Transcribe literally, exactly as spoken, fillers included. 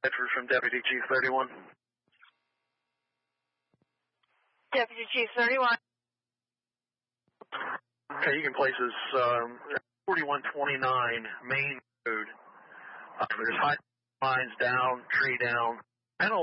Bedford from Deputy Chief thirty-one. Deputy Chief thirty-one. Okay, you can place us um, forty-one twenty-nine Main Road. Uh, there's high lines down, tree down.